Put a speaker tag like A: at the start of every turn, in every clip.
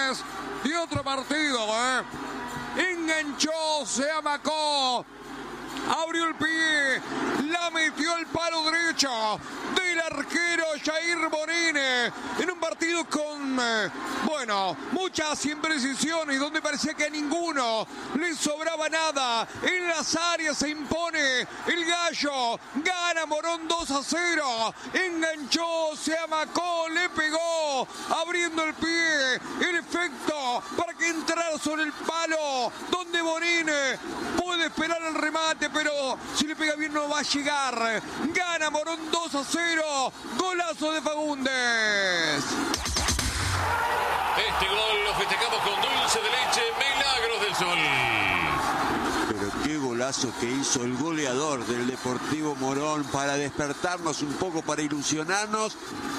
A: reacciones y otro partido, Enganchó, se amacó, abrió el pie, la metió al palo derecho del arquero Jair Bonine en un partido con, muchas imprecisiones, donde parecía que a ninguno le sobraba nada. En las áreas se impone el gallo, gana Morón 2-0, enganchó, se amacó, le pegó, abriendo el pie, el efecto para que entrara sobre el palo, donde Bonine puede esperar el remate, pero si le pega bien no va a llegar. Gana Morón 2-0, golazo de Fagundes.
B: Este gol lo festejamos con dulce de leche, Milagros del Sol.
C: Pero qué golazo que hizo el goleador del Deportivo Morón para despertarnos un poco, para ilusionarnos.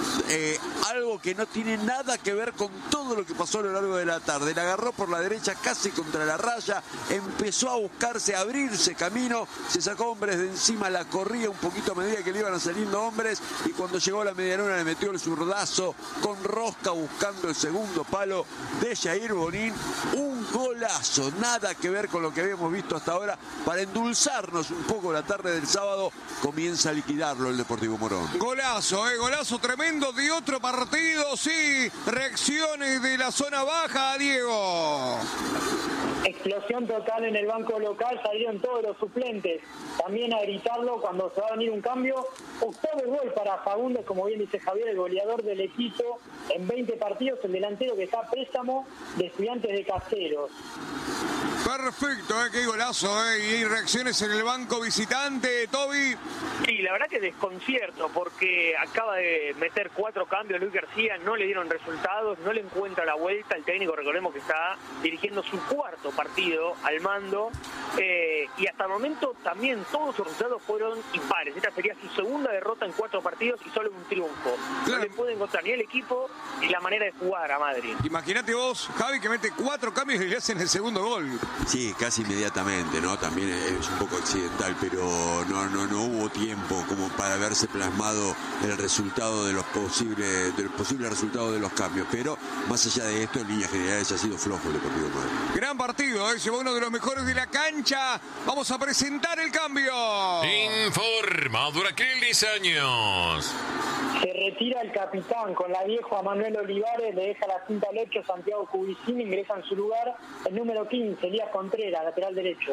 C: Algo que no tiene nada que ver con todo lo que pasó a lo largo de la tarde. La agarró por la derecha casi contra la raya, empezó a buscarse, a abrirse camino, se sacó hombres de encima, la corría un poquito a medida que le iban saliendo hombres, y cuando llegó a la medialuna le metió el zurdazo con rosca buscando el segundo palo de Jair Bonín. Un golazo, nada que ver con lo que habíamos visto hasta ahora. Para endulzarnos un poco la tarde del sábado, comienza a liquidarlo el Deportivo Morón.
A: Golazo, golazo tremendo de otro partido, sí. Reacciones de la zona baja, Diego.
D: Explosión total en el banco local, salieron todos los suplentes también a gritarlo cuando se va a venir un cambio. Octavo gol para Fagundes, como bien dice Javier, el goleador del equipo en 20 partidos, el delantero que está a préstamo de Estudiantes de Caseros.
A: Perfecto, qué golazo, y reacciones en el banco visitante, Toby.
E: Sí, la verdad que desconcierto, porque acaba de meter 4 cambios Luis García, no le dieron resultados, no le encuentra la vuelta. El técnico, recordemos que está dirigiendo su 4º partido al mando, y hasta el momento también todos sus resultados fueron impares. Esta sería su segunda derrota en 4 partidos y solo un triunfo. Claro. No le puede encontrar ni el equipo ni la manera de jugar a Madrid.
A: Imagínate vos, Javi, que mete 4 cambios y le hacen el segundo gol.
C: Sí, casi inmediatamente, ¿no? También es un poco accidental, pero no hubo tiempo como para verse plasmado el resultado del posible resultado de los cambios. Pero más allá de esto, en líneas generales ha sido flojo el Deportivo Madrid.
A: Gran partido, llevó uno de los mejores de la cancha. Vamos a presentar el cambio.
B: Informa Duraquil 10 años.
D: Se retira el capitán con la vieja a Manuel Olivares, le deja la cinta al 8 Santiago Cubicini, ingresa en su lugar el número 15, Elías Contreras, lateral derecho.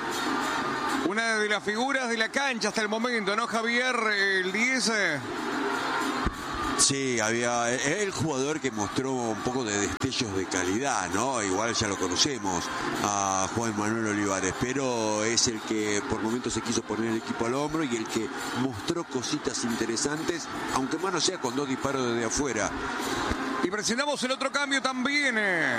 A: Una de las figuras de la cancha hasta el momento, ¿no, Javier? El 10.
C: Sí, había el jugador que mostró un poco de destellos de calidad, ¿no? Igual ya lo conocemos a Juan Manuel Olivares, pero es el que por momentos se quiso poner el equipo al hombro y el que mostró cositas interesantes, aunque más no sea con 2 disparos desde afuera.
A: Y presentamos el otro cambio también.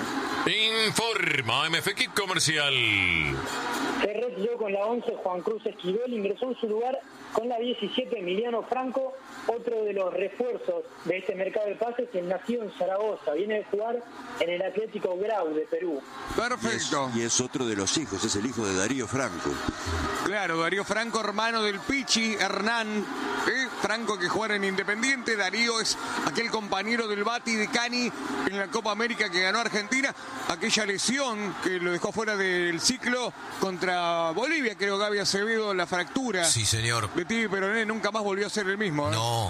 B: Informa MF Comercial.
D: Se retiró con la 11 Juan Cruz Esquivel, ingresó en su lugar con la 17 Emiliano Franco, otro de los refuerzos de este mercado de pases, que nació en Zaragoza, viene de jugar en el Atlético Grau de Perú.
A: Perfecto.
C: Y es otro de los hijos, es el hijo de Darío Franco.
A: Claro, Darío Franco, hermano del Pichi Hernán. Franco, que juega en Independiente. Darío es aquel compañero del Bati de Cani en la Copa América que ganó Argentina. Aquella lesión que lo dejó fuera del ciclo contra Bolivia, creo que había Acevedo, la fractura.
B: Sí, señor.
A: De Tibi Peroné, nunca más volvió a ser el mismo.
B: No.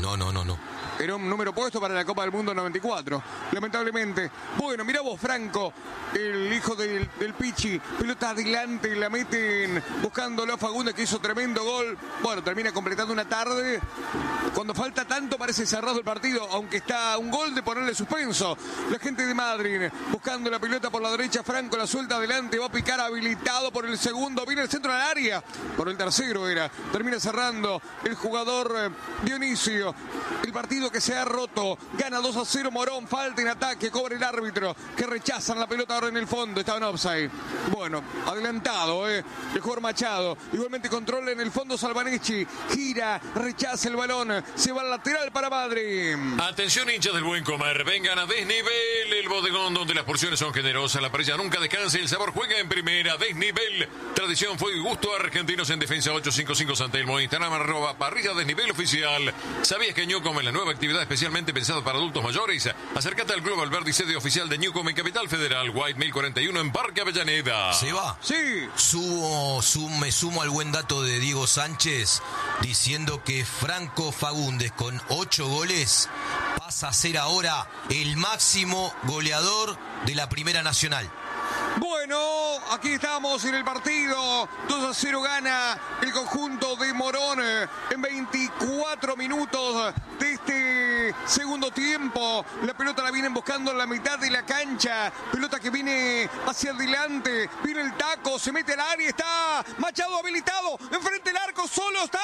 A: Era un número puesto para la Copa del Mundo 94, lamentablemente. Bueno, mirá vos, Franco, el hijo del Pichi, pelota adelante, la meten buscándolo a Fagundes, que hizo tremendo gol. Bueno, termina completando una tarde. Cuando falta tanto parece cerrado el partido, aunque está un gol de ponerle suspenso. La gente de Madrid buscando la pelota por la derecha, Franco la suelta adelante, va a picar habilitado por el segundo, viene el centro al área, por el tercero termina cerrando el jugador Dionisio. El partido que se ha roto, gana 2-0 Morón, falta en ataque, cobra el árbitro, que rechazan la pelota ahora en el fondo, estaba en offside. Bueno, adelantado, el jugador Machado, igualmente controla en el fondo Salvanechi, gira, rechaza el balón, se va al lateral para Madrid.
B: Atención, hinchas del buen comer, vengan a Desnivel, el bodegón donde las porciones son generosas, la parrilla nunca descansa y el sabor juega en primera. Desnivel, tradición, fuego y gusto argentinos en defensa. 855 San Telmo, Instagram @parrilla Desnivel oficial. ¿Sabías que Ñucom es la nueva actividad actividad especialmente pensada para adultos mayores. Acércate al Club Alberdi, sede oficial de Newcomb en Capital Federal, White 1041 en Parque Avellaneda.
F: ¿Se va?
A: Sí.
F: Me sumo al buen dato de Diego Sánchez diciendo que Franco Fagundes con 8 goles pasa a ser ahora el máximo goleador de la Primera Nacional.
A: Bueno, aquí estamos en el partido. 2-0 gana el conjunto de Morón en 24 minutos de este segundo tiempo. La pelota la vienen buscando en la mitad de la cancha. Pelota que viene hacia adelante. Viene el taco, se mete al área. Está Machado habilitado. Enfrente del arco, solo está.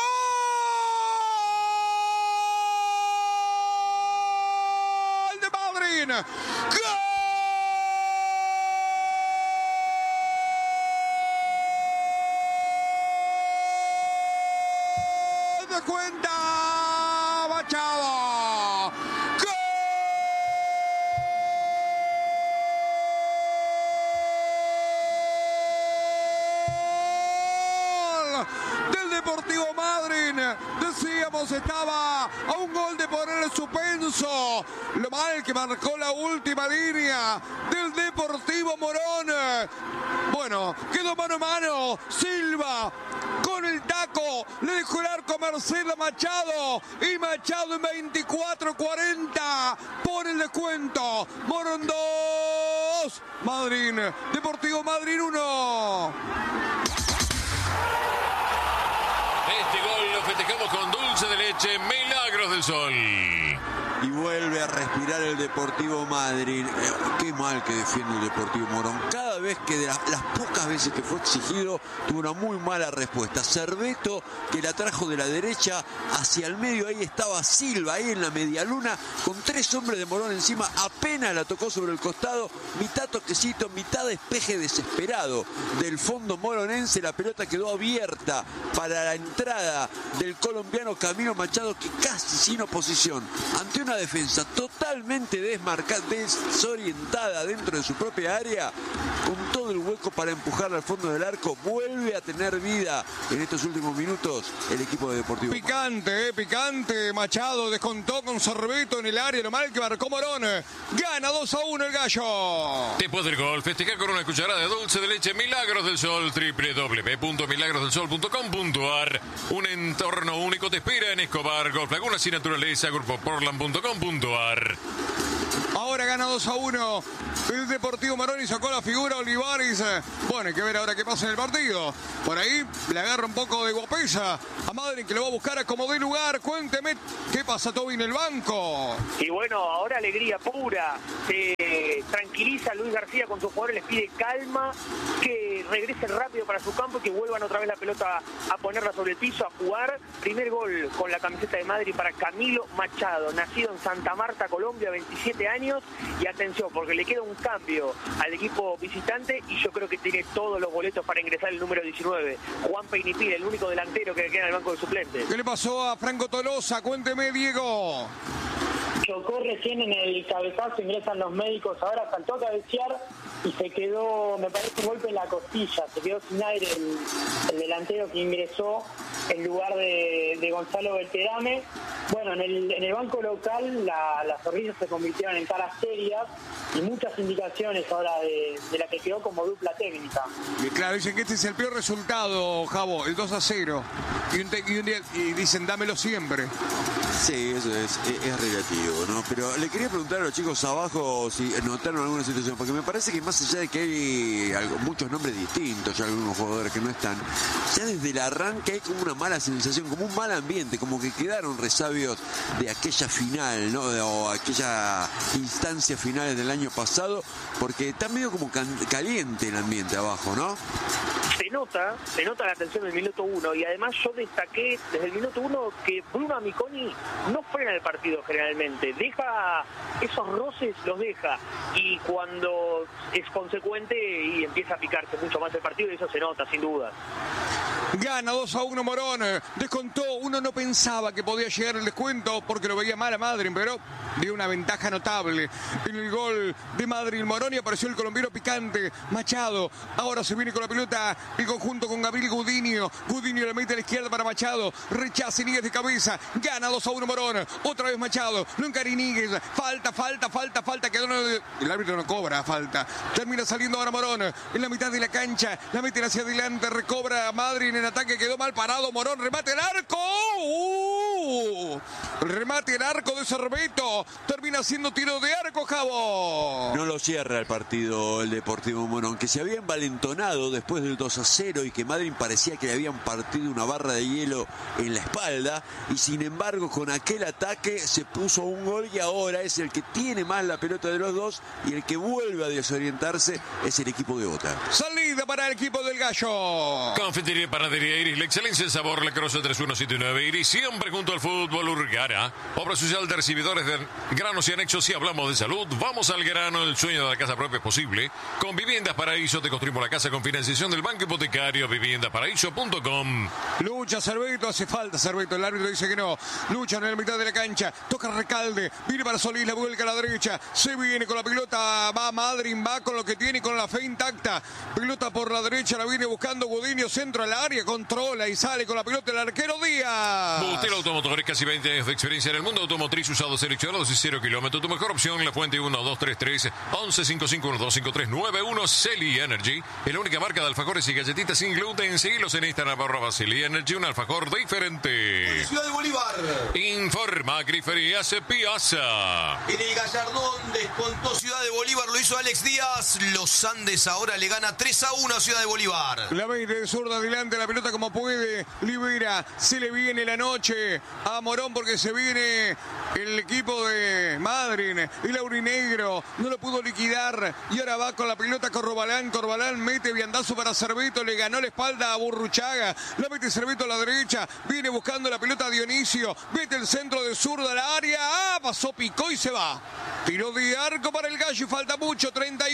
A: ¡Gol de Madrid! ¡Gol! Cuenta Machado. Gol del Deportivo Madryn. Decíamos, estaba a un gol de poner el suspenso. Lo mal que marcó la última línea del Deportivo Morón. Bueno, quedó mano a mano. Silva con el taco, le dejó el arco a Marcelo Machado, y Machado en 24-40 pone el descuento. Morón 2, Madryn, Deportivo Madryn 1.
B: Este gol lo festejamos con dulce de leche, Milagros del Sol.
C: Y vuelve a respirar el Deportivo Madryn. Qué mal que defiende el Deportivo Morón. Cada vez que de las pocas veces que fue exigido, tuvo una muy mala respuesta. Cerveto, que la trajo de la derecha hacia el medio, ahí estaba Silva, ahí en la medialuna, con 3 hombres de Morón encima, apenas la tocó sobre el costado, mitad toquecito, mitad despeje desesperado del fondo moronense. La pelota quedó abierta para la entrada del colombiano Camilo Machado, que casi sin oposición, ante una defensa totalmente desorientada dentro de su propia área, con todo el hueco para empujarla al fondo del arco, vuelve a tener vida en estos últimos minutos el equipo de Deportivo.
A: Picante, picante. Machado descontó con Cerveto en el área, lo mal que marcó Morón. Gana 2-1 el Gallo.
B: Después del gol, festejar con una cucharada de dulce de leche Milagros del Sol, www.milagrosdelsol.com.ar. Un entorno único te espera en Escobar, Golf Lagunas y Naturaleza, grupoportland.com.ar.
A: Ahora gana 2-1 el Deportivo Morón y sacó la figura Olivares. Bueno, hay que ver ahora qué pasa en el partido. Por ahí le agarra un poco de guapesa a Madryn, que lo va a buscar a como de lugar. Cuénteme qué pasa, Toby, en el banco.
E: Y bueno, ahora alegría pura. Se tranquiliza Luis García con sus jugadores, les pide calma, que regresen rápido para su campo y que vuelvan otra vez la pelota a ponerla sobre el piso, a jugar. Primer gol con la camiseta de Madryn para Camilo Machado, nacido en Santa Marta, Colombia, 27 años. Y atención, porque le queda un cambio al equipo visitante y yo creo que tiene todos los boletos para ingresar el número 19, Juan Peinipil, el único delantero que queda en el banco de suplentes.
A: ¿Qué le pasó a Franco Tolosa? Cuénteme, Diego.
D: Chocó recién en el cabezazo, ingresan los médicos, ahora saltó a cabecear y se quedó, me parece, un golpe en la costilla, se quedó sin aire el delantero que ingresó en lugar de Gonzalo Belterame. Bueno, en el banco local las sonrisas se convirtieron en caras serias y muchas indicaciones ahora de la que quedó como dupla técnica.
A: Y claro, dicen que este es el peor resultado, Javo, el 2-0. Y un día y dicen, dámelo siempre.
C: Sí, eso es relativo, ¿no? Pero le quería preguntar a los chicos abajo si notaron alguna situación, porque me parece que más allá de que hay muchos nombres distintos, ya algunos jugadores que no están, ya desde el arranque hay como una mala sensación, como un mal ambiente, como que quedaron resabios de aquella final, ¿no? O aquella instancia final del año pasado, porque está medio como caliente el ambiente abajo, ¿no?
E: Se nota la tensión del minuto 1 y además yo destaqué desde el minuto 1 que Bruno Amiconi no frena el partido generalmente, deja esos roces, los deja, y cuando es consecuente y empieza a picarse mucho más el partido, y eso se nota sin duda.
A: Gana 2-1 Morón. Descontó. Uno no pensaba que podía llegar el descuento porque lo veía mal a Madryn, pero dio una ventaja notable en el gol de Madryn Morón y apareció el colombiano picante Machado. Ahora se viene con la pelota el conjunto con Gabriel Gudinio. Gudinio le mete a la izquierda para Machado. Rechaza Iníguez de cabeza. Gana 2-1 Morón. Otra vez Machado. Lo encara Iníguez. Falta. Quedó el árbitro no cobra falta. Termina saliendo ahora Morón en la mitad de la cancha. La meten hacia adelante. Recobra a Madryn en ataque. Quedó mal parado Morón. Remate el arco. Remate el arco de Cerveto. Termina siendo tiro de arco, Javo.
C: No lo cierra el partido el Deportivo Morón, que se había envalentonado después del 2-0 y que Madryn parecía que le habían partido una barra de hielo en la espalda, y sin embargo con aquel ataque se puso un gol y ahora es el que tiene más la pelota de los dos y el que vuelve a desorientarse es el equipo de Ota.
A: Salida para el equipo del Gallo.
B: Confitería y Panadería Iris, la excelencia en sabor, la Croce 3179 Iris, siempre junto al fútbol Urgara. Obra social de recibidores de granos y anexos. Si hablamos de salud, vamos al grano. El sueño de la casa propia es posible. Con Viviendas Paraíso te construimos la casa con financiación del Banco Hipotecario. Viviendaparaíso.com.
A: Lucha Cerveto, hace falta Cerveto. El árbitro dice que no. Luchan en la mitad de la cancha. Toca Recalde. Viene para Solís, la vuelca a la derecha. Se viene con la pelota. Va Madryn, va con lo que tiene, con la fe intacta. Pelota por la derecha, la viene buscando Gudinio. Centro al área, controla y sale con la pelota el arquero Díaz.
B: Bustelo Automotores, casi 20 años de experiencia en el mundo automotriz, usados seleccionados y 0 kilómetros. Tu mejor opción, La Fuente 1233 1155125391. Celi Energy, es la única marca de alfajores y galletitas sin gluten. Seguilos en Instagram @Celi Energy, un alfajor diferente.
F: Ciudad de Bolívar.
B: Informa Griferías Piazza.
F: En el Gallardón descontó Ciudad de Bolívar, lo hizo Alex Díaz. Los Andes ahora le gana 3-1 a Ciudad de Bolívar.
A: La mete de zurda adelante, la pelota como puede. Libera, se le viene la noche a Morón porque se viene el equipo de Madryn. El aurinegro no lo pudo liquidar y ahora va con la pelota Corbalán. Corbalán mete viandazo para Cerveto, le ganó la espalda a Burruchaga. La mete Cerveto a la derecha, viene buscando la pelota a Dionisio. Mete el centro de zurda al área. Pasó, picó y se va. Tiro de arco para el Gallo y falta mucho,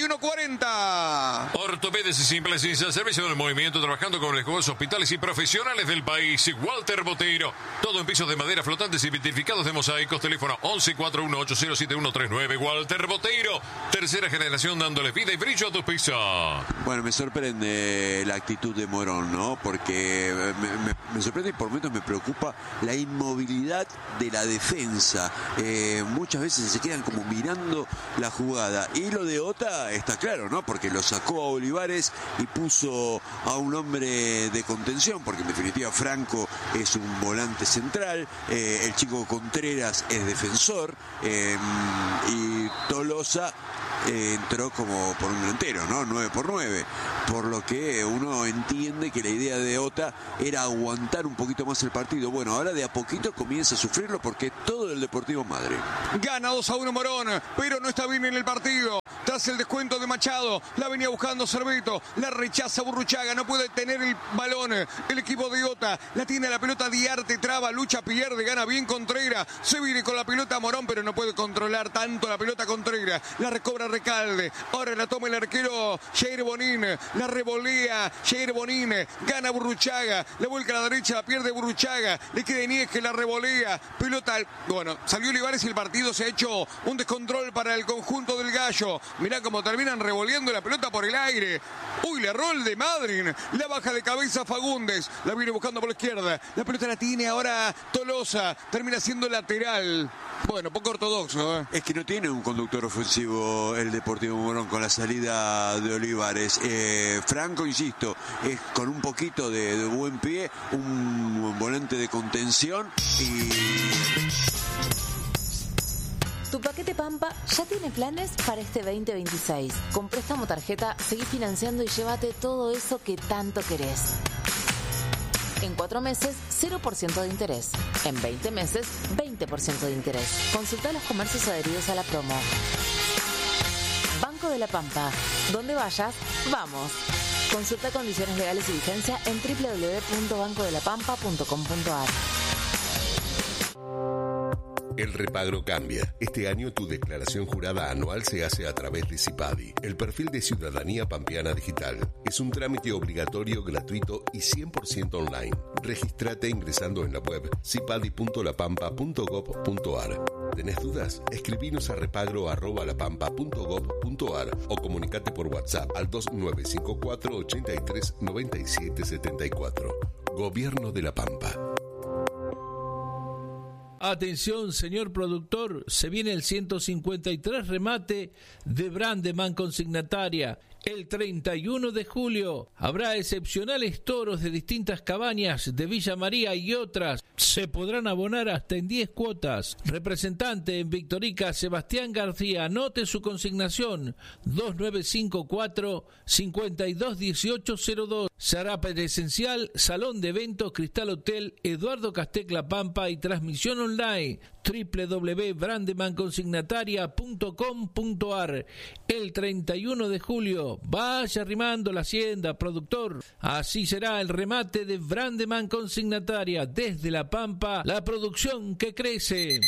A: 31-40.
B: Ortopedes y Simples Sin servicio del movimiento, trabajando con los mejores hospitales y profesionales del país. Walter Boteiro, todo en pisos de madera flotantes y vitrificados de mosaicos. Teléfono 1141807139. Walter Boteiro, tercera generación dándole vida y brillo a tu piso.
C: Bueno, me sorprende la actitud de Morón, ¿no? Porque me sorprende y por momentos me preocupa la inmovilidad de la defensa. Muchas veces se quedan como mirando la jugada. Y lo de Ota está claro, ¿no? Porque lo sacó a Olivares y puso a un hombre de contención, porque en definitiva Franco es un volante central, el chico Contreras es defensor, y Tolosa entró como por un delantero, ¿no? 9x9, por lo que uno entiende que la idea de Ota era aguantar un poquito más el partido. Bueno, ahora de a poquito comienza a sufrirlo porque todo el Deportivo Madryn.
A: Gana 2-1 Morón, pero no está bien en el partido. Tras el descuento de Machado, la venía buscando Cerveto, la rechaza Burruchaga, no puede tener el balón. El equipo de Ota la tiene la pelota, Diarte traba, lucha, pierde, gana bien Contreras. Se viene con la pelota Morón, pero no puede controlar tanto la pelota Contreras. La recobra Recalde, ahora la toma el arquero Jair Bonín, la revolea Jair Bonín, gana Burruchaga, la vuelca a la derecha, la pierde Burruchaga, le queda Iníguez que la revolea, pelota, bueno, salió Olivares y el partido se ha hecho un descontrol para el conjunto del Gallo. Mirá cómo terminan revoleando la pelota por el aire. Uy, le erró el de Madryn, la baja de cabeza Fagundes, la viene buscando por la izquierda, la pelota la tiene ahora Tolosa, termina siendo lateral. Bueno, poco ortodoxo, ¿eh?
C: Es que no tiene un conductor ofensivo el Deportivo Morón con la salida de Olivares. Franco, insisto, es con un poquito de buen pie, un volante de contención y...
G: Tu paquete Pampa ya tiene planes para este 2026. Con préstamo tarjeta, seguí financiando y llévate todo eso que tanto querés. En 4 meses, 0% de interés. En 20 meses, 20% de interés. Consulta los comercios adheridos a la promo. Banco de la Pampa. Donde vayas, vamos. Consulta condiciones legales y vigencia en www.bancodelapampa.com.ar.
H: El repagro cambia. Este año tu declaración jurada anual se hace a través de CIPADI, el perfil de Ciudadanía Pampeana Digital. Es un trámite obligatorio, gratuito y 100% online. Regístrate ingresando en la web cipadi.lapampa.gov.ar. ¿Tenés dudas? Escribinos a repagro@lapampa.gov.ar o comunicate por WhatsApp al 2954 83 97 74. Gobierno de La Pampa.
I: Atención, señor productor, se viene el 153 remate de Brandeman Consignataria. El 31 de julio habrá excepcionales toros de distintas cabañas de Villa María y otras. Se podrán abonar hasta en 10 cuotas. Representante en Victorica, Sebastián García. Anote su consignación: 2954-521802. Se hará presencial, Salón de Eventos, Cristal Hotel, Eduardo Castec La Pampa y transmisión online www.brandemanconsignataria.com.ar. El 31 de julio, vaya arrimando la hacienda, productor. Así será el remate de Brandeman Consignataria. Desde La Pampa, la producción que crece.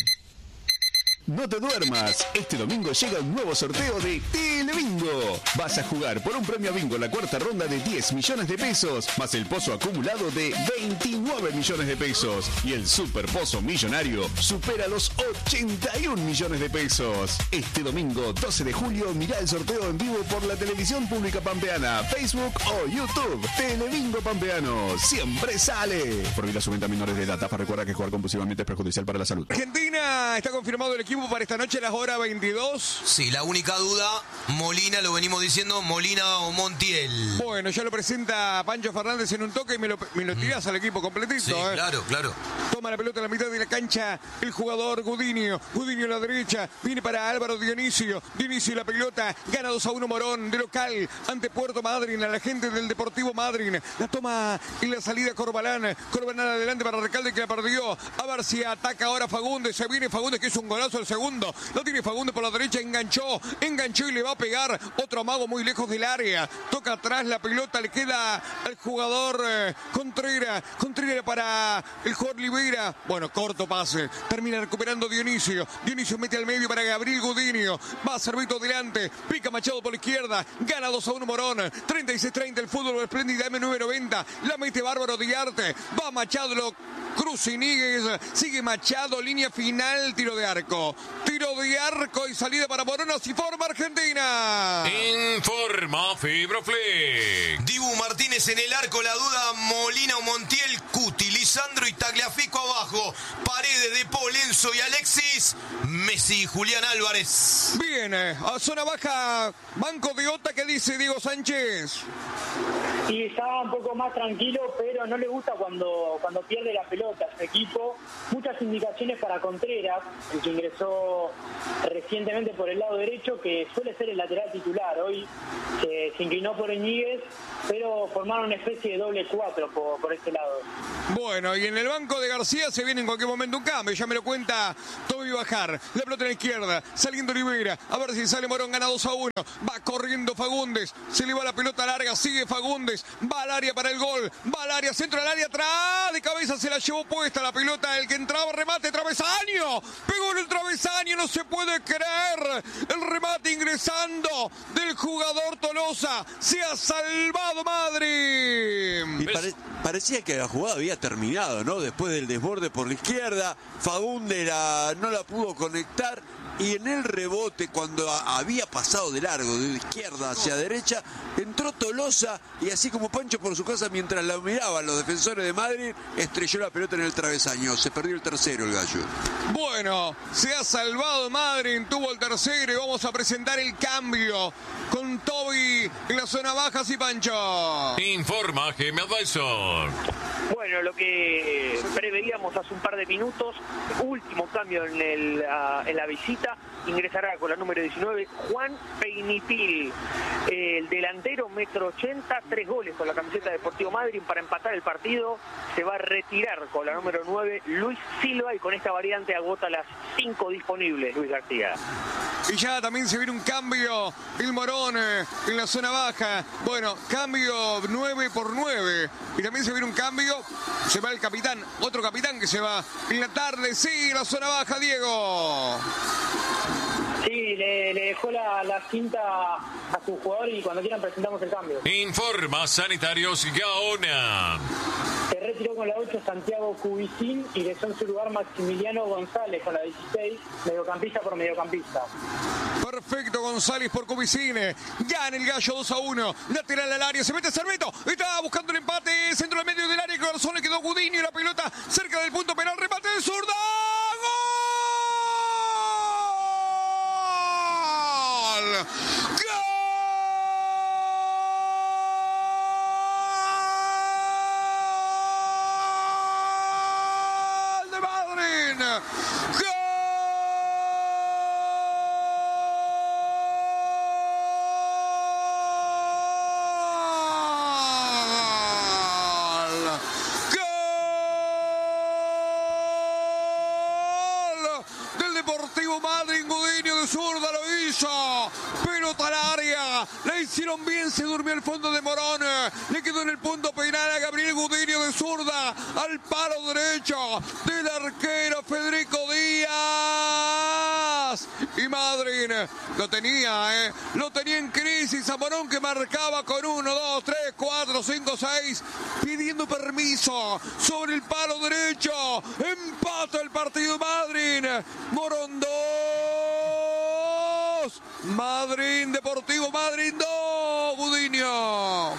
J: No te duermas, este domingo llega un nuevo sorteo de Telebingo. Vas a jugar por un premio bingo en la cuarta ronda de 10 millones de pesos, más el pozo acumulado de 29 millones de pesos. Y el super pozo millonario supera los 81 millones de pesos. Este domingo 12 de julio mirá el sorteo en vivo por la televisión pública pampeana, Facebook o YouTube. Telebingo Pampeano, siempre sale. Prohibida su venta a menores de edad. TAFA recuerda que jugar compulsivamente es perjudicial para la salud.
A: Argentina, está confirmado el equipo para esta noche a las horas 22.
F: Sí, la única duda, Molina, lo venimos diciendo, Molina o Montiel.
A: Bueno, ya lo presenta Pancho Fernández en un toque y me lo tirás al equipo completito.
F: Sí, claro.
A: Toma la pelota en la mitad de la cancha el jugador Gudinio. Gudinio a la derecha, viene para Álvaro Dionisio. Dionisio la pelota, gana 2-1 Morón de local ante Puerto Madryn, a la gente del Deportivo Madryn. La toma en la salida Corbalán. Corbalán adelante para Recalde que la perdió. A ver si ataca ahora Fagundes. Se viene Fagundes que es un golazo el segundo. Lo tiene Fagundes por la derecha, enganchó y le va a pegar otro amago muy lejos del área. Toca atrás la pelota, le queda al jugador Contreras para el jugador Libera. Bueno, corto pase, termina recuperando Dionisio mete al medio para Gabriel Gudinio, va Servito adelante, pica Machado por la izquierda, gana 2-1 Morón, 36-30 el fútbol espléndida M990, la mete Bárbaro Diarte, va Machado, lo cruza Iníguez, sigue Machado, línea final, tiro de arco y salida para Morón, así forma Argentina.
B: Informa Fibroflex.
F: Dibu Martínez en el arco, la duda, Molina o Montiel, Cuti, Lisandro y Tagliafico abajo, Paredes, De Paul, Enzo y Alexis, Messi y Julián Álvarez.
A: Bien, a zona baja, banco de Ota, ¿qué dice Diego Sánchez?
D: Y estaba un poco más tranquilo, pero no le gusta cuando pierde la pelota a su equipo. Muchas indicaciones para Contreras, el que ingresó recientemente por el lado derecho, que suele ser el lateral titular. Hoy se inclinó por Iñiguez, pero formaron una especie de doble 4 por este lado.
A: Bueno, y en el banco de García se viene en cualquier momento un cambio, ya me lo cuenta Toby Bajar. La pelota en la izquierda, saliendo Rivera, a ver si sale Morón, gana 2-1. Va corriendo Fagundes, se le va la pelota larga, sigue Fagundes, va al área para el gol, va al área, centro al área, atrás, de cabeza se la llevó puesta la pelota, el que entraba, remate, travesaño, pegó en el travesaño, no se puede creer, el remate ingresando del jugador Tolosa, se ha salvado Madrid.
C: Y parecía que la jugada había terminado, ¿no? Después del desborde por la izquierda, Fagundes no la pudo conectar. Y en el rebote, cuando había pasado de largo, de izquierda hacia derecha, entró Tolosa y así como Pancho por su casa, mientras la miraban los defensores de Madrid, estrelló la pelota en el travesaño. Se perdió el tercero el gallo.
A: Bueno, se ha salvado Madrid, tuvo el tercero y vamos a presentar el cambio con Toby en la zona baja, sí, Pancho.
B: Informa GM Advisor.
E: Bueno, lo que preveíamos hace un par de minutos, último cambio en la visita, ingresará con la número 19 Juan Peinipil, el delantero 1,80 m, 3 goles con la camiseta de Deportivo Madryn para empatar el partido. Se va a retirar con la número 9 Luis Silva y con esta variante agota las 5 disponibles, Luis García.
A: Y ya también se viene un cambio, el Morón en la zona baja. Bueno, cambio 9 por 9. Y también se viene un cambio, se va el capitán, otro capitán que se va en la tarde, sí, en la zona baja, Diego.
D: Sí, le dejó la cinta a su jugador y cuando quieran presentamos el cambio.
B: Informa Sanitarios Gaona.
D: Se retiró con la 8 Santiago Cubicín, ingresó en su lugar Maximiliano González con la 16, mediocampista por mediocampista.
A: Perfecto, González por Cubicine. Gana el Gallo 2-1. Lateral al área. Se mete Cerveto. Está buscando el empate. Centro al medio del área. Corazón le quedó Gudiño y la pelota cerca del punto penal. Remate de zurda. ¡Gol! ¡Gol! ¡De Madrid! ¡Gol! Pelota al área, la hicieron bien, se durmió el fondo de Morón, le quedó en el punto penal a Gabriel Gudiño de zurda, al palo derecho del arquero Federico Díaz. Y Madrid lo tenía en crisis a Morón, que marcaba con 1, 2, 3, 4, 5, 6, pidiendo permiso sobre el palo derecho. Empata el partido Madrid, Morón 2. Madrid, Deportivo Madrid 2, Gudiño.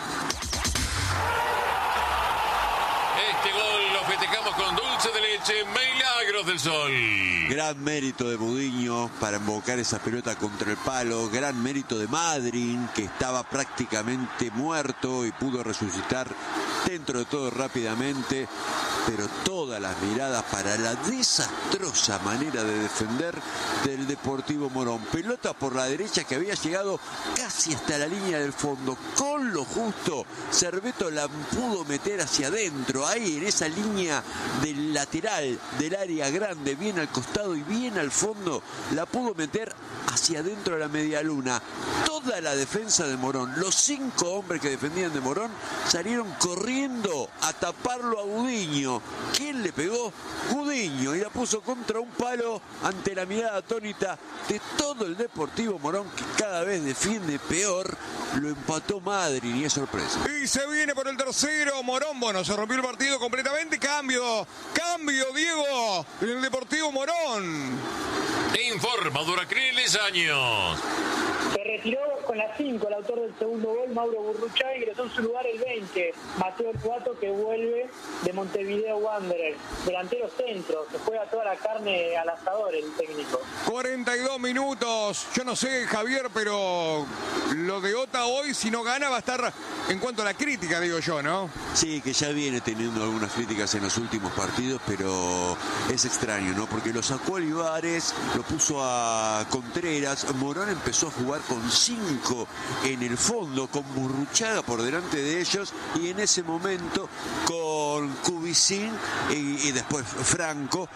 B: Este gol lo festejamos con dulce de leche, Milagros del Sol.
C: Gran mérito de Gudiño para invocar esa pelota contra el palo. Gran mérito de Madrid, que estaba prácticamente muerto y pudo resucitar dentro de todo rápidamente. Pero todas las miradas para la desastrosa manera de defender del Deportivo Morón. Pelota por la derecha que había llegado casi hasta la línea del fondo. Con lo justo, Cerveto la pudo meter hacia adentro, ahí en esa línea del lateral del área grande, bien al costado y bien al fondo, la pudo meter hacia adentro de la medialuna. Toda la defensa de Morón, los 5 hombres que defendían de Morón, salieron corriendo a taparlo a Gudiño. ¿Quién le pegó? Gudiño, y la puso contra un palo ante la mirada atónita de todo el Deportivo Morón, que cada vez defiende peor. Lo empató Madrid y es sorpresa.
A: Y se viene por el tercero Morón. Bueno, se rompió el partido completamente. Cambio, Diego, en el Deportivo Morón.
B: Informa Duracriles Años.
D: Se retiró con la 5 el autor del segundo gol, Mauro Burruchaga, y ingresó en su lugar el 20, Mateo El Cuato, que vuelve de Montevideo Wanderers. Delantero centro, se juega toda la carne al asador el técnico.
A: 42 minutos. Yo no sé, Javier, pero lo de Ota hoy, si no gana, va a estar en cuanto a la crítica, digo yo, ¿no?
C: Sí, que ya viene teniendo algunas críticas en los últimos partidos, pero es extraño, ¿no? Porque lo sacó a Olivares, lo puso a Contreras. Morón empezó a jugar con 5 en el fondo, con Burruchaga por delante de ellos, y en ese momento con Cubicín y después Franco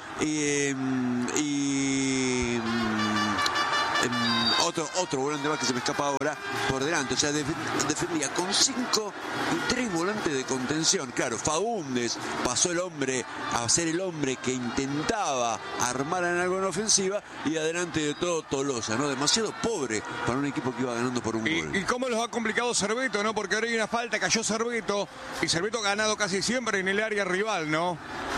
C: otro volante más que se me escapa ahora por delante. O sea, defendía con 5 y 3 volantes de contención. Claro, Faúndez pasó el hombre a ser el hombre que intentaba armar en algo en ofensiva, y adelante de todo Tolosa, ¿no? Demasiado pobre para un equipo que iba ganando por un gol.
A: ¿Y cómo los ha complicado Cerveto, no? Porque ahora hay una falta, cayó Cerveto, y Cerveto ha ganado casi siempre en el área rival, ¿no?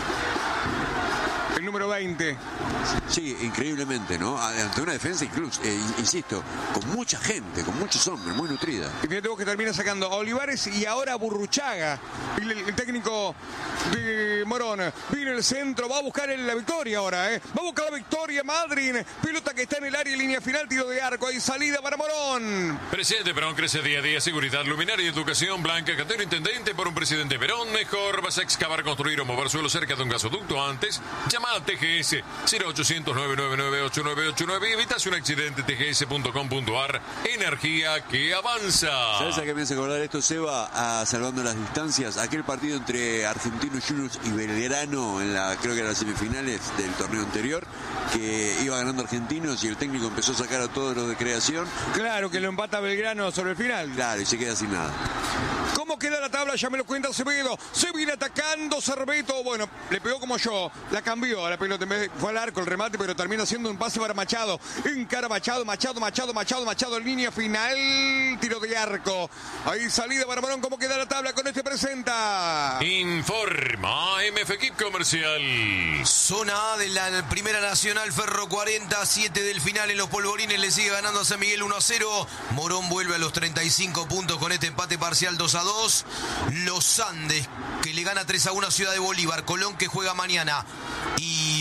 A: El número 20.
C: Sí, increíblemente, ¿no? Ante una defensa, incluso, insisto, con mucha gente, con muchos hombres, muy nutrida.
A: Y fíjate vos que termina sacando a Olivares y ahora a Burruchaga, el técnico de Morón. Viene el centro, va a buscar la victoria ahora, ¿eh? Va a buscar la victoria Madrid. Pelota que está en el área, línea final, tiro de arco. Hay salida para Morón.
B: Presidente Perón crece día a día. Seguridad, luminaria y educación. Blanca Catero, intendente por un presidente Perón. Mejor vas a excavar, construir o mover suelo cerca de un gasoducto antes. Llama Llama a TGS 0800-999-8989 y evitas un accidente. TGS.com.ar. Energía que avanza.
C: ¿Sabes a qué me hace acordar esto, Seba? Salvando las distancias. Aquel partido entre Argentinos Juniors y Belgrano, creo que eran las semifinales del torneo anterior, que iba ganando Argentinos y el técnico empezó a sacar a todos los de creación.
A: Claro, que lo empata Belgrano sobre el final.
C: Claro, y se queda sin nada.
A: ¿Cómo queda la tabla? Ya me lo cuenta Acevedo. Se viene atacando Cerveto. Bueno, le pegó como yo. La cambió a la pelota. En vez de, fue al arco el remate, pero termina haciendo un pase para Machado. Encara Machado. En línea final. Tiro de arco. Ahí salida para Morón. ¿Cómo queda la tabla? Con este presenta.
B: Informa MF Equip Comercial.
F: Zona A de la Primera Nacional, Ferro 47 del final en los polvorines. Le sigue ganando a San Miguel 1-0. Morón vuelve a los 35 puntos con este empate parcial 2-2. Los Andes, que le gana 3-1 a Ciudad de Bolívar. Colón, que juega mañana. Y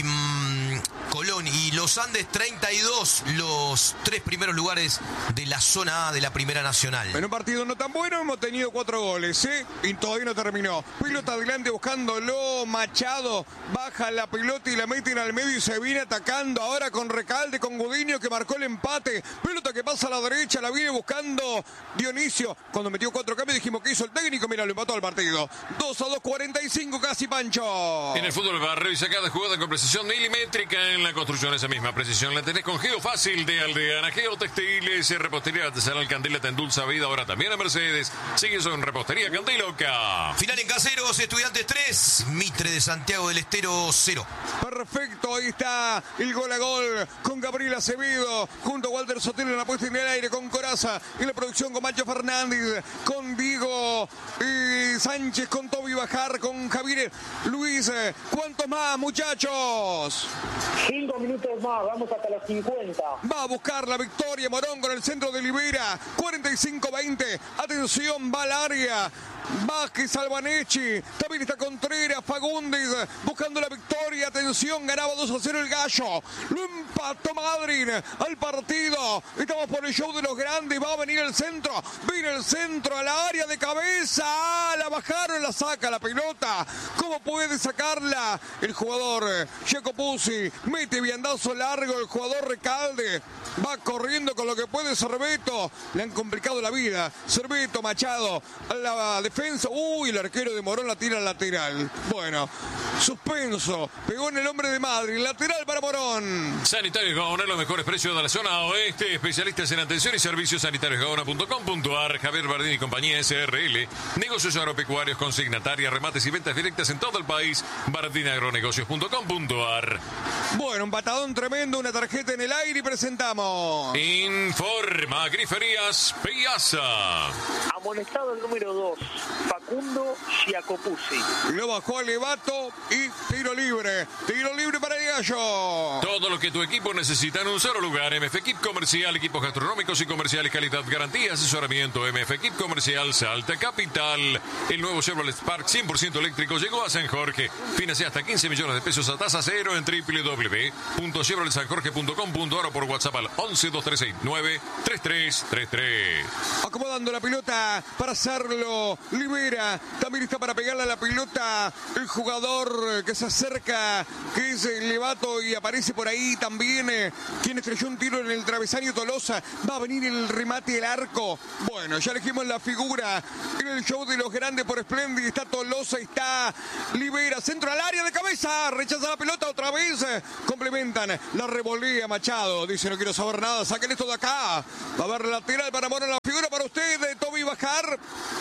F: Colón y Los Andes 32, los 3 primeros lugares de la zona A de la Primera Nacional.
A: En un partido no tan bueno hemos tenido 4 goles, y todavía no terminó. Pelota adelante buscándolo, Machado baja la pelota y la meten al medio y se viene atacando ahora con Recalde, con Gudiño que marcó el empate. Pelota que pasa a la derecha, la viene buscando Dionisio. Cuando metió 4 cambios dijimos que hizo el técnico, mira, lo empató al partido. 2-2, 45 casi, Pancho.
B: En el fútbol barrio y sacada jugada con precisión milimétrica en la construcción. Esa misma precisión la tenés con Geofácil de Aldeana. Geotextiles, repostería artesanal Candela te endulza vida. Ahora también a Mercedes. Sigue eso en repostería Candiloca.
F: Final en Caseros, Estudiantes 3, Mitre de Santiago del Estero 0.
A: Perfecto, ahí está el gol a gol con Gabriel Acevedo junto a Walter Sotelo en la puesta en el aire, con Coraza en la producción, con Macho Fernández, con Diego Sánchez, con Toby Bajar, con Javier Luis. ¿Cuántos más, muchachos?
D: 5 minutos más, vamos hasta los 50.
A: Va a buscar la victoria Morón con el centro de Libera. 45-20. Atención, va al área. Vázquez, Albanechi. También está Contreras, Fagundes buscando la victoria. Atención, ganaba 2-0 el Gallo. Lo empató Madrid al partido. Estamos por el show de los grandes. Va a venir el centro. Viene el centro al área de cabeza. La bajaron, la saca la pelota. ¿Cómo puede sacarla? El jugador Jacopuzzi. Mete viandazo largo el jugador Recalde. Va corriendo con lo que puede Cerveto. Le han complicado la vida. Cerveto, Machado a la defensa. Uy, el arquero de Morón la tira al lateral. Bueno, suspenso. Pegó en el hombre de Madrid. Lateral para Morón.
B: Sanitarios Gaona, los mejores precios de la zona oeste. Especialistas en atención y servicios sanitarios Gaona.com.ar. Javier Bardín y compañía SRL. Negocios agropecuarios, consignatarias, remates y ventas directas en todo el país. bardinagronegocios.com.ar.
A: Bueno, un patadón tremendo, una tarjeta en el aire y presentamos.
B: Informa Griferías Piazza.
E: Amonestado el número 2, Facundo Giacopuzzi.
A: Lo bajó a Levato y tiro libre. Tiro libre para el Gallo.
B: Todo lo que tu equipo necesita en un solo lugar. MF Equip Comercial, equipos gastronómicos y comerciales, calidad, garantía, asesoramiento. MF Equip Comercial, Salta Capital. El nuevo Chevrolet Spark 100% eléctrico llegó a San Jorge. Financia hasta 15 millones de pesos a tasa cero en www.chevroletsanjorge.com.ar o por WhatsApp al 11 2369 3333.
A: Acomodando la pelota para hacerlo Libera. También está para pegarle a la pelota el jugador que se acerca, que es Levato, y aparece por ahí también quien estrelló un tiro en el travesaño, Tolosa. Va a venir el remate del arco. Bueno, ya elegimos la figura en el show de los grandes por Splendid. Está Tolosa, está Libera. Centro al área de cabeza. Rechaza la pelota otra vez. Complementan. La revolea Machado. Dice, no quiero saber nada. Saquen esto de acá. Va a haber lateral para Morón. La figura para usted, de Toby Bajar.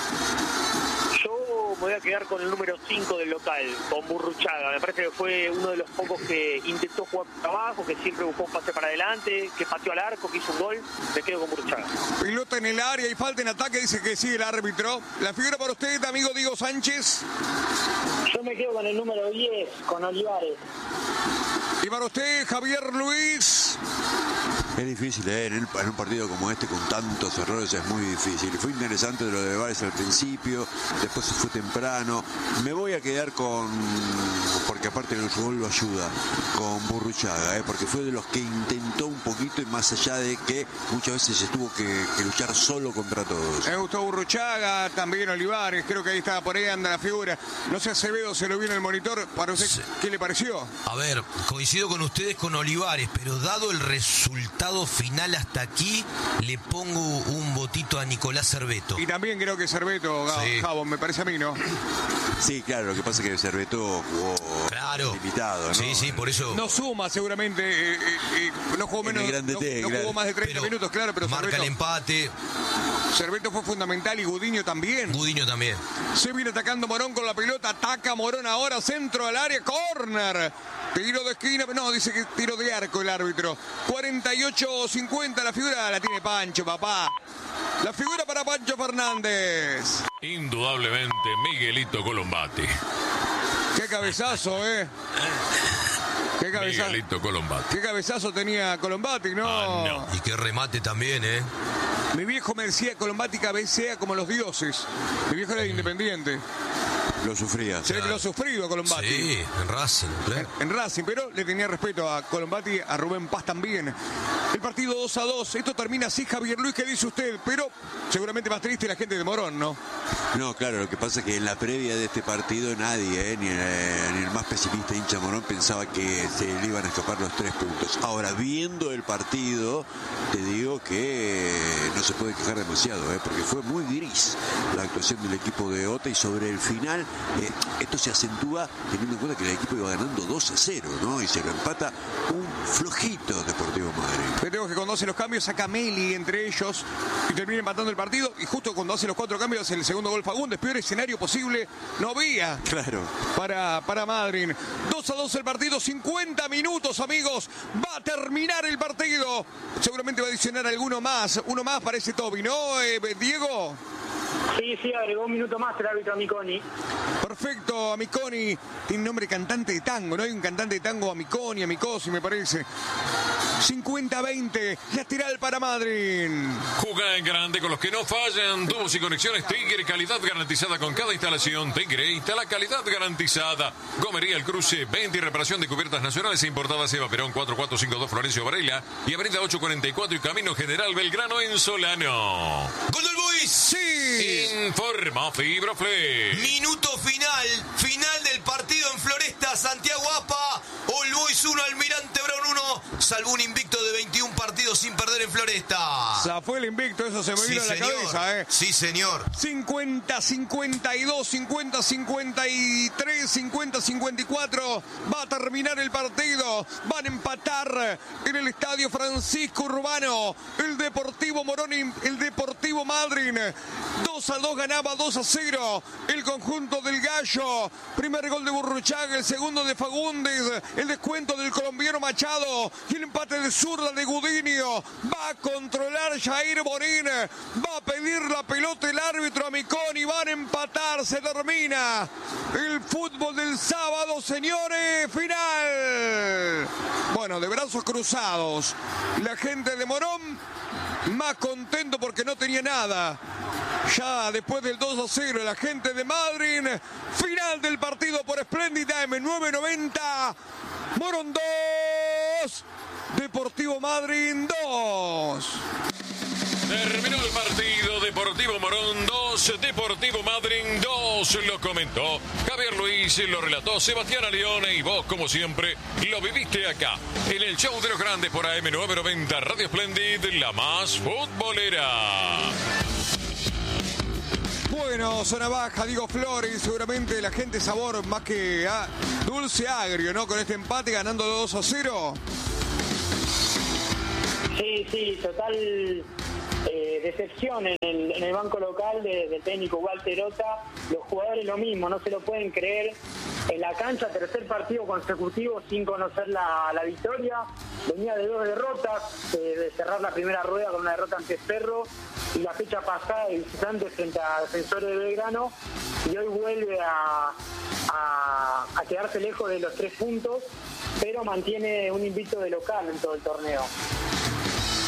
E: Yo me voy a quedar con el número 5 del local, con Burruchaga. Me parece que fue uno de los pocos que intentó jugar por abajo, que siempre buscó un pase para adelante, que pateó al arco, que hizo un gol. Me quedo con Burruchaga.
A: Pelota en el área y falta en ataque, dice que sí el árbitro. La figura para usted, amigo Diego Sánchez.
D: Yo me quedo con el número 10, con Olivares.
A: Y para usted, Javier Luis.
C: Es difícil, en un partido como este con tantos errores es muy difícil. Fue interesante lo de Vares al principio, después se fue temprano. Me voy a quedar porque aparte el gol lo ayuda, con Burruchaga, porque fue de los que intentó un poquito y más allá de que muchas veces se tuvo que luchar solo contra todos.
A: Me gustó Burruchaga, también Olivares, creo que ahí estaba, por ahí anda la figura. No sé, Acevedo se lo vio en el monitor, para usted, sí. ¿Qué le pareció?
F: A ver, coincido con ustedes con Olivares, pero dado el resultado final hasta aquí, le pongo un votito a Nicolás Cerveto.
A: Y también creo que Cerveto,
F: sí.
A: Jabón, me parece a mí, ¿no?
C: Sí, claro, lo que pasa es que Cerveto jugó limitado, ¿no?
F: Sí, por eso.
A: No suma seguramente, no jugó menos, no jugó más de 30 minutos, claro, pero
F: marca
A: Cerveto,
F: el empate.
A: Cerveto fue fundamental y Gudiño también. Se viene atacando Morón con la pelota, ataca Morón ahora, centro al área, córner. Tiro de esquina, no, dice que tiro de arco el árbitro. 48-50, la figura la tiene Pancho, papá. La figura para Pancho Fernández.
B: Indudablemente, Miguelito Colombati.
A: Qué cabezazo, Qué cabezazo.
B: Miguelito Colombati.
A: Qué cabezazo tenía Colombati, ¿no?
F: No. Y qué remate también,
A: Mi viejo me decía Colombati cabecea como los dioses. Mi viejo era de Independiente.
C: Lo sufría.
A: Se ve que lo ha sufrido a Colombati.
F: Sí, en Racing.
A: En Racing, pero le tenía respeto a Colombati, a Rubén Paz también. El partido 2-2. Esto termina así, Javier Luis, ¿qué dice usted? Pero seguramente más triste la gente de Morón, ¿no?
C: No, claro, lo que pasa es que en la previa de este partido nadie, ni el más pesimista hincha Morón pensaba que se le iban a escapar los 3 puntos. Ahora, viendo el partido, te digo que no se puede quejar demasiado, porque fue muy gris la actuación del equipo de Ota y sobre el final esto se acentúa teniendo en cuenta que el equipo iba ganando 2-0, ¿no? Y se lo empata un flojito Deportivo Madrid.
A: Tenemos que cuando hace los cambios saca Meli entre ellos y termina empatando el partido, y justo cuando hace los 4 cambios hace el segundo gol Fagundes. Peor escenario posible no había,
C: claro,
A: para Madrid. 2-2 el partido, 50 minutos, amigos. Va a terminar el partido. Seguramente va a adicionar uno más para ese Toby, ¿no, Diego?
D: Sí, agregó un minuto más el árbitro Amiconi.
A: Perfecto, Amiconi. Tiene nombre cantante de tango, ¿no? Hay un cantante de tango Amiconi, Amicosi, me parece. 50-20, lateral para Madrid.
B: Juega en grande con los que no fallan. Tubos y conexiones Tigre, calidad garantizada con cada instalación. Tigre, instala calidad garantizada. Gomería El Cruce, venta y reparación de cubiertas nacionales e importadas. Eva Perón 4452 Florencio Varela y avenida 844 y Camino General Belgrano en Solano.
F: ¡Gol del Boys!
A: ¡Sí!
B: Informa Fibroflex.
F: Minuto final del partido en Floresta, Santiago Apa. All Boys 1, Almirante Brown 1. Salvo un invicto de 21 partidos sin perder en Floresta.
A: Fue el invicto, eso se me vino a la cabeza,
F: Sí, señor.
A: 50-52, 50-53, 50-54. Va a terminar el partido. Van a empatar en el estadio Francisco Urbano. El Deportivo Morón y el Deportivo Madrid. 2-2 ganaba, 2-0 el conjunto del Gallo. Primer gol de Burruchaga, el segundo de Fagundes, el descuento del colombiano Machado y el empate de zurda de Gudiño. Va a controlar Jair Borín, va a pedir la pelota el árbitro Amiconi, van a empatar, se termina el fútbol del sábado, señores, final. Bueno, de brazos cruzados, la gente de Morón más contento porque no tenía nada. Ya después del 2-0, la gente de Madrid, final del partido por Splendid AM 990, Morón 2, Deportivo Madrid 2.
B: Terminó el partido, Deportivo Morón 2, Deportivo Madrid 2, lo comentó Javier Luis, lo relató Sebastián Alione y vos, como siempre, lo viviste acá, en el show de los grandes por AM990, Radio Splendid, la más futbolera.
A: Bueno, zona baja, Diego Flores, seguramente la gente sabor más que dulce agrio, ¿no? Con este empate ganando 2-0.
D: Sí, total decepción en el banco local del técnico Walter Ota. Los jugadores lo mismo, no se lo pueden creer. En la cancha, tercer partido consecutivo sin conocer la victoria. Venía de 2 derrotas, de cerrar la primera rueda con una derrota ante Cerro y la fecha pasada de visitante frente a Defensores de Belgrano, y hoy vuelve a quedarse lejos de los 3 puntos, pero mantiene un invicto de local en todo el torneo.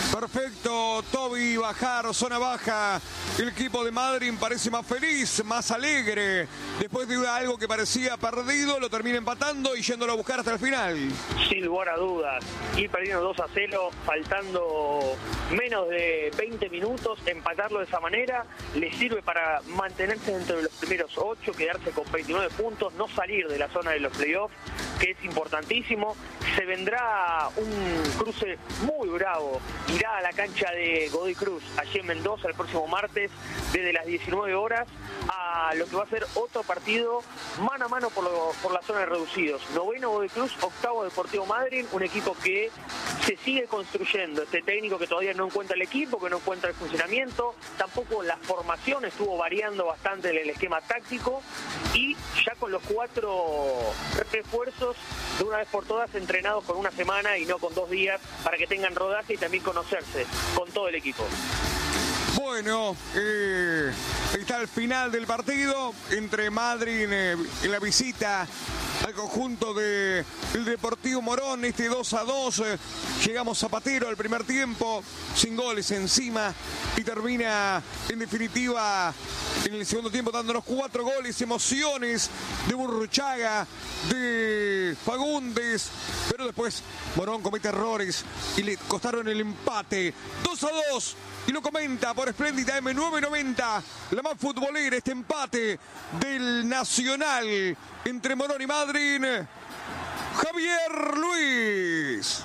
A: Perfecto, Toby, bajar, zona baja. El equipo de Madrid parece más feliz, más alegre. Después de algo que parecía perdido, lo termina empatando y yéndolo a buscar hasta el final.
E: Sin lugar a dudas, ir perdiendo 2-0, faltando menos de 20 minutos, empatarlo de esa manera, le sirve para mantenerse dentro de los primeros 8, quedarse con 29 puntos, no salir de la zona de los playoffs, que es importantísimo. Se vendrá un cruce muy bravo, irá a la cancha de Godoy Cruz, allí en Mendoza, el próximo martes, desde las 19 horas, a lo que va a ser otro partido mano a mano por la zona de reducidos. 9º Godoy Cruz, 8º Deportivo Madryn, un equipo que se sigue construyendo. Este técnico que todavía no encuentra el equipo, que no encuentra el funcionamiento, tampoco la formación, estuvo variando bastante el esquema táctico, y ya con los 4 refuerzos de una vez por todas entrenados con una semana y no con 2 días, para que tengan rodaje y también conocerse con todo el equipo.
A: Bueno, está el final del partido entre Madryn en la visita al conjunto del Deportivo Morón, 2-2. Llegamos Zapatero al primer tiempo, sin goles encima, y termina en definitiva en el segundo tiempo dándonos 4 goles, emociones de Burruchaga, de Fagundes, pero después Morón comete errores y le costaron el empate. 2-2. Y lo comenta por Espléndida M990, la más futbolera, este empate del Nacional entre Morón y Madryn, Javier Luis.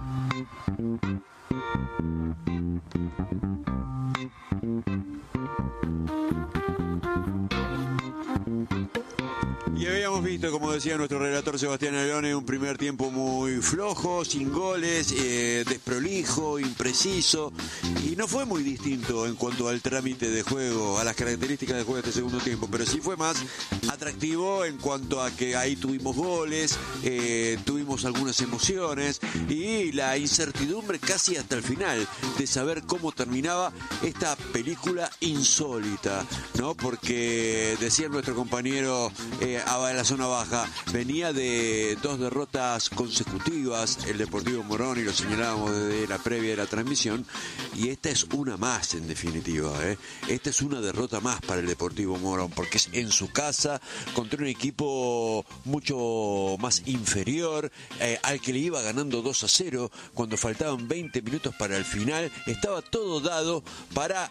C: Y habíamos visto, como decía nuestro relator Sebastián Alone, un primer tiempo muy flojo, sin goles, desprolijo, impreciso, y no fue muy distinto en cuanto al trámite de juego, a las características de juego de este segundo tiempo, pero sí fue más atractivo en cuanto a que ahí tuvimos goles, tuvimos algunas emociones y la incertidumbre casi hasta el final de saber cómo terminaba esta película insólita, ¿no? Porque decía nuestro compañero en la zona baja, venía de 2 derrotas consecutivas el Deportivo Morón, y lo señalábamos desde la previa de la transmisión, y esta es una más en definitiva, esta es una derrota más para el Deportivo Morón, porque es en su casa contra un equipo mucho más inferior, al que le iba ganando 2-0 cuando faltaban 20 minutos para el final. Estaba todo dado para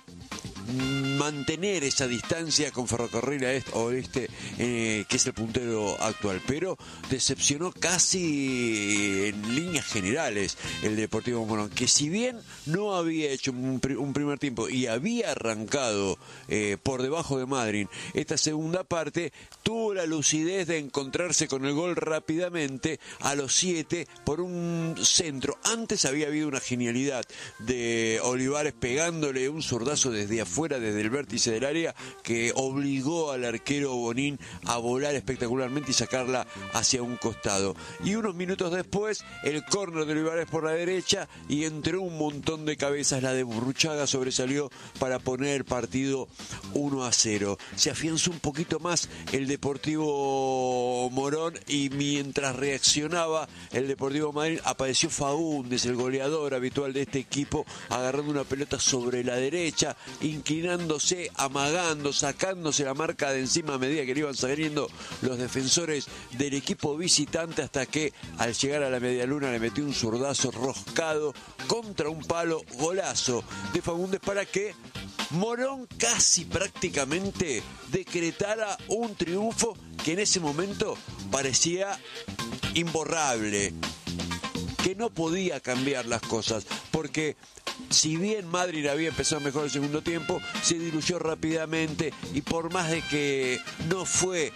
C: mantener esa distancia con Ferrocarril Oeste, que es el puntero actual, pero decepcionó casi en líneas generales el Deportivo Morón, que si bien no había hecho un primer tiempo y había arrancado por debajo de Madryn, esta segunda parte tuvo la lucidez de encontrarse con el gol rápidamente a los 7 por un centro. Antes había habido una genialidad de Olivares pegándole un zurdazo desde afuera, desde el vértice del área, que obligó al arquero Bonín a volar espectacularmente y sacarla hacia un costado. Y unos minutos después, el córner de Olivares por la derecha, y entre un montón de cabezas la de Burruchaga sobresalió para poner el partido 1-0. Se afianzó un poquito más el Deportivo Morón, y mientras reaccionaba el Deportivo Madryn, apareció Fagundes, el goleador habitual de este equipo, agarrando una pelota sobre la derecha, inclinándose, amagando, sacándose la marca de encima a medida que le iban saliendo los defensores del equipo visitante, hasta que al llegar a la medialuna le metió un zurdazo roscado contra un palo, golazo de Fagundes, para que Morón casi prácticamente decretara un triunfo que en ese momento parecía imborrable, que no podía cambiar las cosas, porque si bien Madryn había empezado mejor el segundo tiempo, se diluyó rápidamente, y por más de que no fue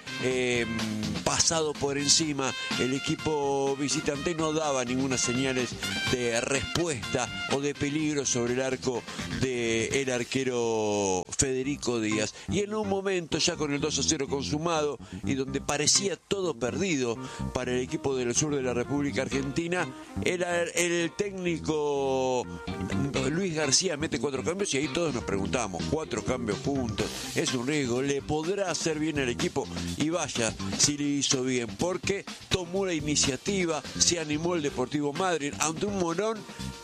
C: pasado por encima, el equipo visitante no daba ninguna señales de respuesta o de peligro sobre el arco del arquero Federico Díaz. Y en un momento, ya con el 2-0 consumado y donde parecía todo perdido para el equipo del sur de la República Argentina, el técnico Luis García mete 4 cambios, y ahí todos nos preguntábamos, 4 cambios juntos, es un riesgo, ¿le podrá hacer bien el equipo? Y vaya si le hizo bien, porque tomó la iniciativa, se animó el Deportivo Madryn ante un Morón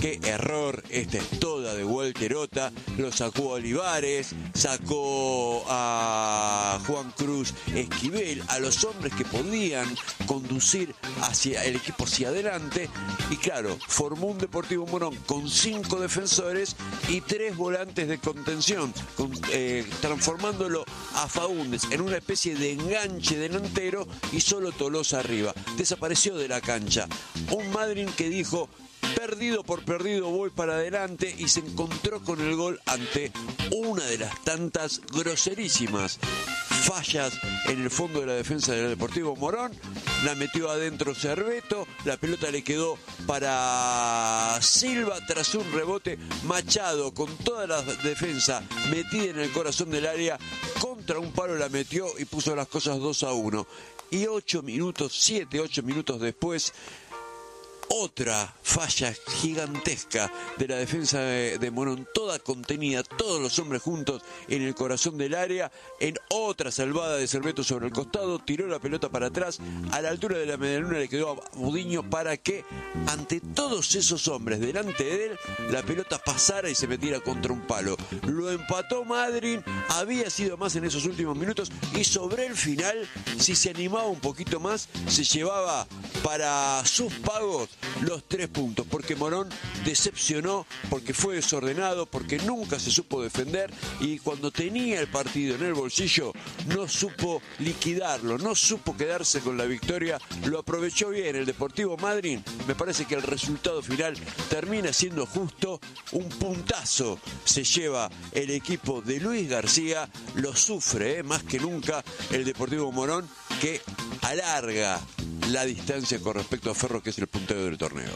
C: qué error, esta es toda de Walter Ota, lo sacó a Olivares, sacó a Juan Cruz Esquivel, a los hombres que podían conducir hacia el equipo hacia adelante, y claro, formó un Deportivo Morón con 5 defensores y 3 volantes de contención, transformándolo a Faúndez en una especie de enganche delantero y solo Tolosa arriba. Desapareció de la cancha. Un Madryn que dijo: perdido por perdido, voy para adelante, y se encontró con el gol ante una de las tantas groserísimas fallas en el fondo de la defensa del Deportivo Morón. La metió adentro Cerveto, la pelota le quedó para Silva tras un rebote. Machado, con toda la defensa metida en el corazón del área, contra un palo la metió y puso las cosas 2-1. Y 8 minutos después, otra falla gigantesca de la defensa de Morón, toda contenida, todos los hombres juntos en el corazón del área. En otra salvada de Cerveto sobre el costado, tiró la pelota para atrás, a la altura de la medialuna le quedó a Budiño para que ante todos esos hombres delante de él la pelota pasara y se metiera contra un palo. Lo empató Madryn, había sido más en esos últimos minutos, y sobre el final, si se animaba un poquito más, se llevaba para sus pagos los 3 puntos, porque Morón decepcionó, porque fue desordenado, porque nunca se supo defender, y cuando tenía el partido en el bolsillo no supo liquidarlo, no supo quedarse con la victoria. Lo aprovechó bien el Deportivo Madryn. Me parece que el resultado final termina siendo justo. Un puntazo se lleva el equipo de Luis García, lo sufre más que nunca el Deportivo Morón, que alarga la distancia con respecto a Ferro, que es el puntero del torneo.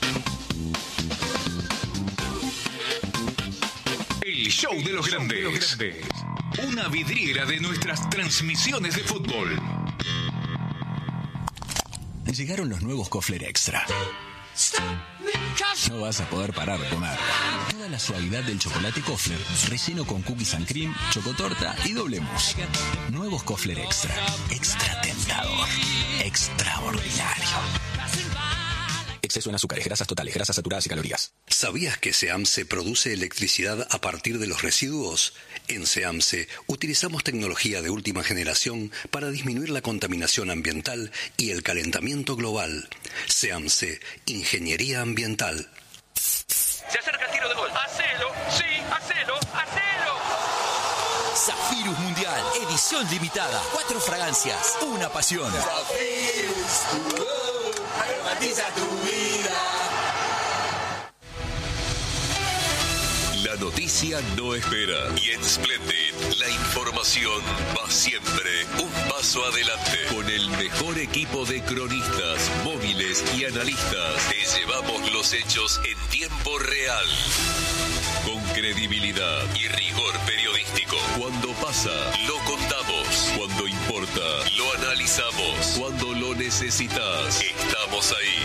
K: El show de los grandes. Una vidriera de nuestras transmisiones de fútbol.
J: Llegaron los nuevos Kofler Extra. No vas a poder parar de comer. Toda la suavidad del chocolate Kofler, relleno con cookies and cream, chocotorta y doble mousse. Nuevos Kofler Extra. Extra tentador. Extraordinario. Exceso en azúcares, grasas totales, grasas saturadas y calorías.
L: ¿Sabías que SEAMSE produce electricidad a partir de los residuos? En SEAMSE utilizamos tecnología de última generación para disminuir la contaminación ambiental y el calentamiento global. SEAMSE, Ingeniería Ambiental.
K: Se acerca el tiro de gol. ¡Hacelo! ¡Sí! ¡Hacelo! ¡Hacelo!
F: Zafirus Mundial, edición limitada. 4 fragancias, una pasión.
K: Zafirus, aromatiza tu vida.
H: La noticia no espera. Y en Splendid, la información va siempre un paso adelante. Con el mejor equipo de cronistas, móviles y analistas, te llevamos los hechos en tiempo real. Con credibilidad y rigor periodístico. Cuando pasa, lo contamos. Cuando importa, lo analizamos. Cuando lo necesitas, estamos ahí.